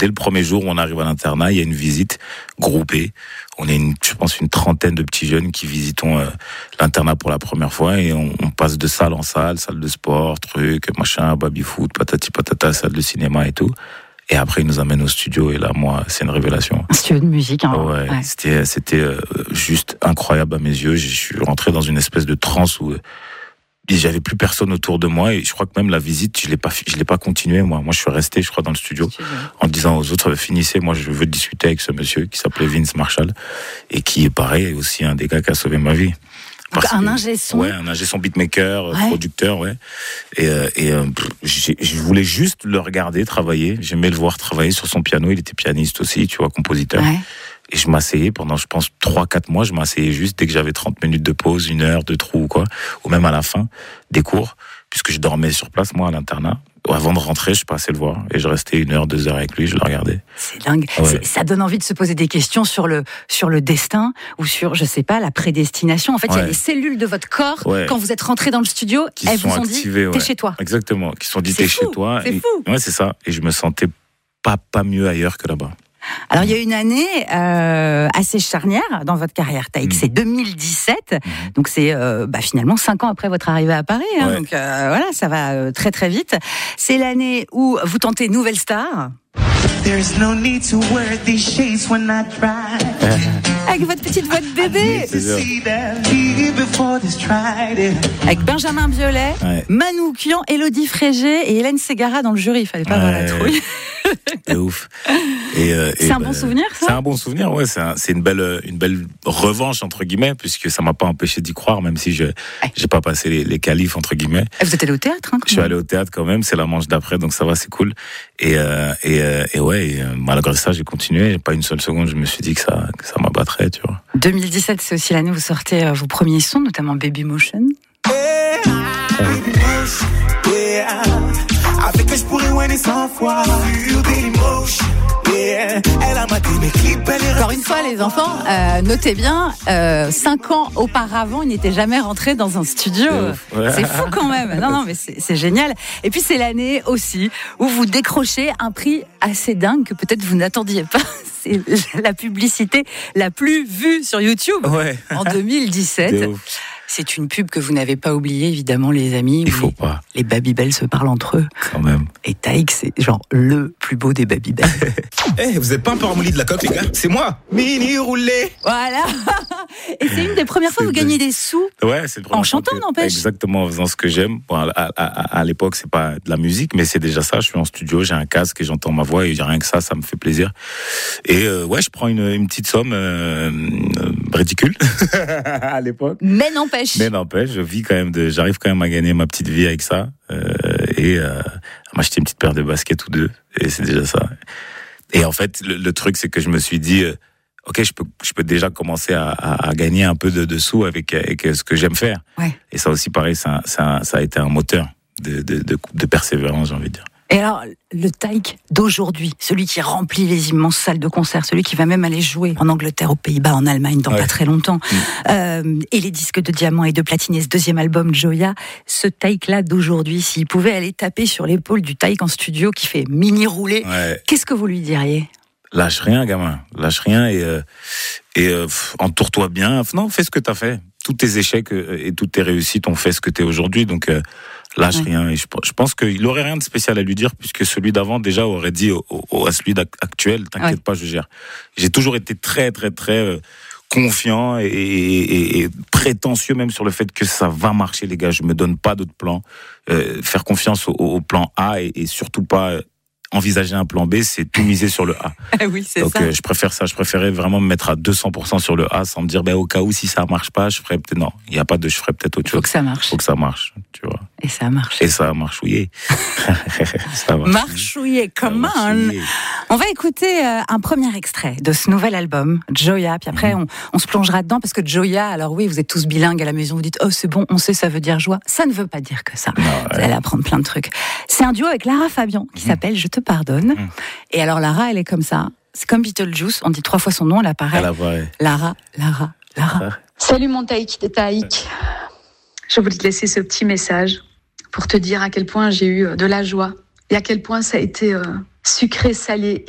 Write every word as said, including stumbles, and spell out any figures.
dès le premier jour où on arrive à l'internat, il y a une visite groupée. On est, une, je pense, une trentaine de petits jeunes qui visitons euh, l'internat pour la première fois et on, on passe de salle en salle, salle de sport, truc, machin, baby-foot, patati patata, salle de cinéma et tout. Et après, ils nous amènent au studio et là, moi, c'est une révélation. Un studio de musique, hein. Ouais, ouais. C'était, c'était euh, juste incroyable à mes yeux. Je suis rentré dans une espèce de transe où j'avais plus personne autour de moi et je crois que même la visite, je l'ai pas, je l'ai pas continué, moi. Moi, je suis resté, je crois, dans le studio, en disant aux autres, finissez, moi, je veux discuter avec ce monsieur qui s'appelait Vince Marshall et qui est pareil, est aussi un des gars qui a sauvé ma vie. Donc un ingé son. Ouais, un ingé son beatmaker, ouais. producteur, ouais. Et, euh, et euh, je voulais juste le regarder travailler. J'aimais le voir travailler sur son piano. Il était pianiste aussi, tu vois, compositeur. Ouais. Et je m'asseyais pendant, je pense, trois quatre mois. Je m'asseyais juste dès que j'avais trente minutes de pause, une heure de trou ou quoi. Ou même à la fin des cours, puisque je dormais sur place, moi, à l'internat. Avant de rentrer, je passais le voir et je restais une heure, deux heures avec lui, je le regardais. C'est dingue. Ouais. C'est, ça donne envie de se poser des questions sur le, sur le destin ou sur, je sais pas, la prédestination. En fait, il ouais. y a les cellules de votre corps, ouais. quand vous êtes rentré dans le studio, qui elles sont vous ont activées, dit, ouais. t'es chez toi. Exactement. Qui sont dit, c'est t'es fou. chez toi. C'est et, fou. Ouais, c'est ça. Et je me sentais pas, pas mieux ailleurs que là-bas. Alors, il y a une année euh, assez charnière dans votre carrière, Taïk, mmh. c'est deux mille dix-sept, mmh. donc c'est euh, bah, finalement cinq ans après votre arrivée à Paris, hein, ouais. donc euh, voilà, ça va euh, très très vite. C'est l'année où vous tentez Nouvelle Star. There's no need to wear these shades when I try. Avec votre petite voix de bébé. Avec Benjamin Biolay, ouais. Manoukian, Élodie Frégé et Hélène Ségara dans le jury. Il fallait pas ouais. avoir la trouille. C'est ouf. Et, euh, c'est et un bah, bon souvenir, ça. C'est un bon souvenir, ouais. C'est, un, c'est une belle, une belle revanche entre guillemets, puisque ça m'a pas empêché d'y croire, même si je, ouais. j'ai pas passé les, les qualifs entre guillemets. Et vous êtes allé au théâtre, hein, Je suis allé au théâtre quand même. C'est la manche d'après, donc ça va, c'est cool. Et, euh, et, euh, et ouais, et, euh, malgré ça, j'ai continué. Pas une seule seconde, je me suis dit que ça, que ça m'abattrait, tu vois. deux mille dix-sept, c'est aussi l'année où vous sortez euh, vos premiers sons, notamment Baby Motion. Yeah, Baby Motion, yeah. Avec que je pourrais ouiner cent fois. Baby Motion, yeah. Elle a maté mes clips. Encore une fois, les enfants, euh, notez bien, euh, cinq ans auparavant, ils n'étaient jamais rentrés dans un studio. C'est, ouais. c'est fou quand même. Non, non, mais c'est, c'est génial. Et puis c'est l'année aussi où vous décrochez un prix assez dingue que peut-être vous n'attendiez pas. C'est la publicité la plus vue sur YouTube ouais. en deux mille dix-sept. C'est une pub que vous n'avez pas oubliée, évidemment, les amis. Il faut les, pas. Les Babybel se parlent entre eux. Quand même. Et Taïk, c'est genre le plus beau des Babybel. Eh, hey, vous êtes pas un peu ramolli de la coque, les gars? C'est moi, Mini Roulé. Voilà. Et c'est une des premières fois où vous gagnez des sous. Ouais, c'est le premier. En chantant, n'empêche. Exactement, en faisant ce que j'aime. Bon, à, à, à, à l'époque, c'est pas de la musique, mais c'est déjà ça. Je suis en studio, j'ai un casque et j'entends ma voix et rien que ça, ça me fait plaisir. Et euh, ouais, je prends une, une petite somme euh, euh, ridicule à l'époque. Mais n'empêche. Mais n'empêche, je vis quand même de, j'arrive quand même à gagner ma petite vie avec ça euh, et euh, à m'acheter une petite paire de baskets ou deux. Et c'est déjà ça. Et en fait, le, le truc, c'est que je me suis dit, euh, ok, je peux, je peux déjà commencer à, à, à gagner un peu de, de sous avec, avec ce que j'aime faire. Ouais. Et ça aussi, pareil, ça, ça, ça a été un moteur de, de, de, de persévérance, j'ai envie de dire. Et alors, le Taïk d'aujourd'hui, celui qui remplit les immenses salles de concert, celui qui va même aller jouer en Angleterre, aux Pays-Bas, en Allemagne dans ouais. pas très longtemps, mmh. euh, et les disques de diamant et de platine et ce deuxième album, Joya, ce Taïk-là d'aujourd'hui, s'il pouvait aller taper sur l'épaule du Taïk en studio qui fait mini rouler, ouais. qu'est-ce que vous lui diriez ? Lâche rien, gamin. Lâche rien et, euh, et euh, entoure-toi bien. Non, fais ce que t'as fait. Tous tes échecs et toutes tes réussites ont fait ce que t'es aujourd'hui, donc... Euh, lâche ouais. rien. Et je, je pense qu'il aurait rien de spécial à lui dire puisque celui d'avant déjà aurait dit au, au, à celui actuel, t'inquiète ouais. pas, je gère. J'ai toujours été très très très euh, confiant et, et, et prétentieux même sur le fait que ça va marcher, les gars. Je me donne pas d'autres plans. Euh, faire confiance au, au plan A et, et surtout pas euh, envisager un plan B, c'est tout miser sur le A. Oui, c'est donc ça. Euh, je préfère ça. Je préférais vraiment me mettre à deux cents pour cent sur le A sans me dire ben au cas où si ça marche pas, je ferais peut-être non. Il y a pas de je ferais peut-être autre chose. Faut que ça marche. Faut que ça marche, tu vois. Et ça a marché. Et ça a marchouillé. ça a marchouillé, come on. On va écouter euh, un premier extrait de ce nouvel album, Joya. Puis après, mmh. on, on se plongera dedans parce que Joya, alors oui, vous êtes tous bilingues à la maison, vous dites, oh c'est bon, on sait, ça veut dire joie. Ça ne veut pas dire que ça. Non, ouais. Vous allez apprendre plein de trucs. C'est un duo avec Lara Fabian qui mmh. s'appelle Je te pardonne. Mmh. Et alors Lara, elle est comme ça. C'est comme Beetlejuice, on dit trois fois son nom, elle apparaît. Elle apparaît. Lara, Lara, Lara. Salut mon Taïk des Taïk. Je voulais te laisser ce petit message pour te dire à quel point j'ai eu de la joie et à quel point ça a été euh, sucré, salé